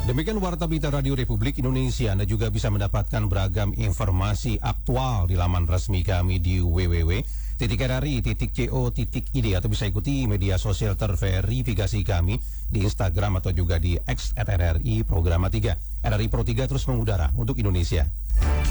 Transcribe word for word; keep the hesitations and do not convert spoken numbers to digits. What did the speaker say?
Demikian Warta Berita Radio Republik Indonesia. Anda juga bisa mendapatkan beragam informasi aktual di laman resmi kami di w w w titik r r i titik co titik i d atau bisa ikuti media sosial terverifikasi kami di Instagram atau juga di X at R R I Programa tiga. R R I Pro tiga terus mengudara untuk Indonesia.